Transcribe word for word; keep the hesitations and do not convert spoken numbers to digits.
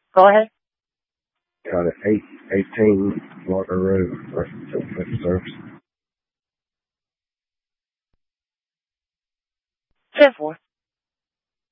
Go ahead. Got it. Eight, eighteen Walker Road, Fifth Service. ten four.